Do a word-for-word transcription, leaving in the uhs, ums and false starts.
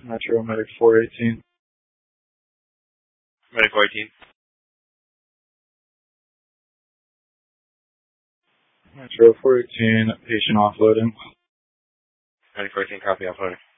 Metro Medic four eighteen. Medic four eighteen. Metro four eighteen, patient offloading. Medic four eighteen, copy, offloading.